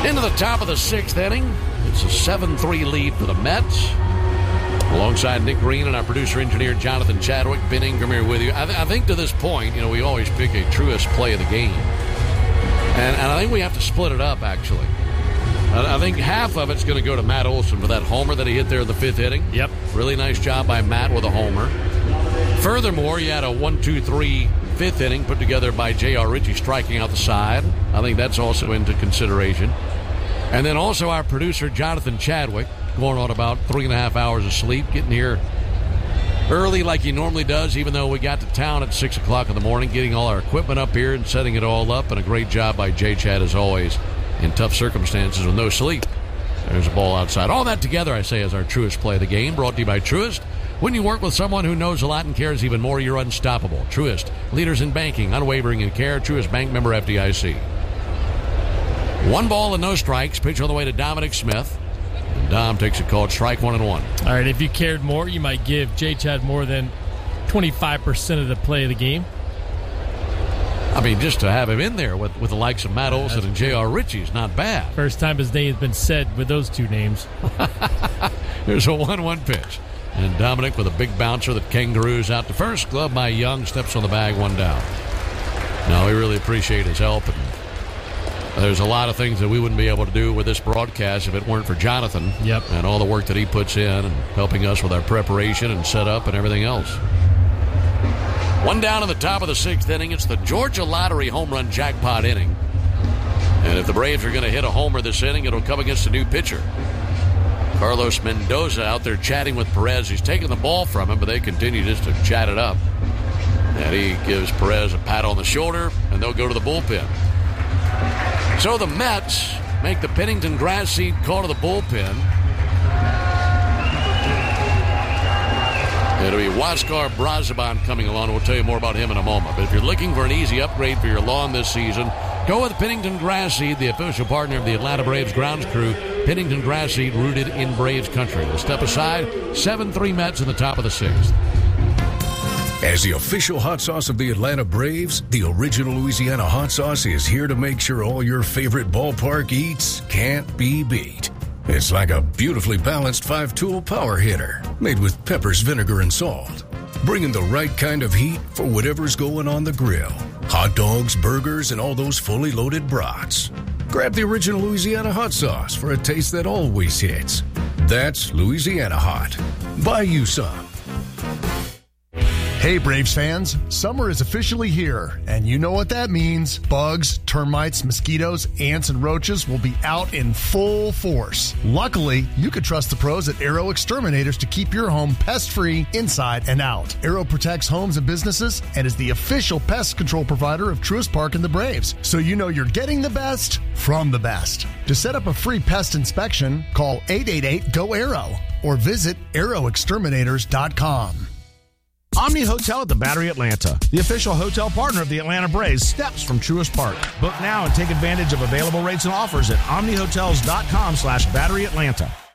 Into the top of the sixth inning. It's a 7-3 lead for the Mets. Alongside Nick Green and our producer-engineer Jonathan Chadwick, Ben Ingram here with you. I think to this point, we always pick a truest play of the game. And I think we have to split it up, actually. I think half of it's going to go to Matt Olson for that homer that he hit there in the fifth inning. Yep. Really nice job by Matt with a homer. Furthermore, you had a 1-2-3 fifth inning put together by J.R. Ritchie striking out the side. I think that's also into consideration. And then also our producer, Jonathan Chadwick, going on about 3.5 hours of sleep, getting here early like he normally does, even though we got to town at 6 o'clock in the morning, getting all our equipment up here and setting it all up. And a great job by J-Chad, as always, in tough circumstances with no sleep. There's a ball outside. All that together, I say, is our truest play of the game, brought to you by Truist. When you work with someone who knows a lot and cares even more, you're unstoppable. Truist, leaders in banking, unwavering in care. Truist Bank, member FDIC. 1 ball and no strikes. Pitch on the way to Dominic Smith. And Dom takes a called strike 1-1. All right, if you cared more, you might give J-Chad more than 25% of the play of the game. I mean, just to have him in there with the likes of Matt Olson and J.R. Ritchie is not bad. First time his name has been said with those two names. There's a 1-1 pitch. And Dominic with a big bouncer that kangaroos out to first. Glove by Young, steps on the bag, 1 down. No, we really appreciate his help. And there's a lot of things that we wouldn't be able to do with this broadcast if it weren't for Jonathan. Yep. And all the work that he puts in and helping us with our preparation and setup and everything else. 1 down in the top of the sixth inning. It's the Georgia Lottery home run jackpot inning. And if the Braves are going to hit a homer this inning, it'll come against a new pitcher. Carlos Mendoza out there chatting with Perez. He's taking the ball from him, but they continue just to chat it up. And he gives Perez a pat on the shoulder, and they'll go to the bullpen. So the Mets make the Pennington grass seed call to the bullpen. It'll be Huáscar Brazoban coming along. We'll tell you more about him in a moment. But if you're looking for an easy upgrade for your lawn this season, go with Pennington Grass Seed, the official partner of the Atlanta Braves grounds crew. Pennington Grass Seed, rooted in Braves country. We'll step aside. 7-3 Mets in the top of the sixth. As the official hot sauce of the Atlanta Braves, the original Louisiana hot sauce is here to make sure all your favorite ballpark eats can't be beat. It's like a beautifully balanced 5-tool power hitter made with peppers, vinegar, and salt. Bringing the right kind of heat for whatever's going on the grill. Hot dogs, burgers, and all those fully loaded brats. Grab the original Louisiana hot sauce for a taste that always hits. That's Louisiana Hot. Buy you some. Hey Braves fans, summer is officially here, and you know what that means. Bugs, termites, mosquitoes, ants, and roaches will be out in full force. Luckily, you can trust the pros at Arrow Exterminators to keep your home pest-free inside and out. Arrow protects homes and businesses and is the official pest control provider of Truist Park and the Braves, so you know you're getting the best from the best. To set up a free pest inspection, call 888-GO-ARROW or visit arrowexterminators.com. Omni Hotel at the Battery Atlanta, the official hotel partner of the Atlanta Braves, steps from Truist Park. Book now and take advantage of available rates and offers at omnihotels.com/BatteryAtlanta.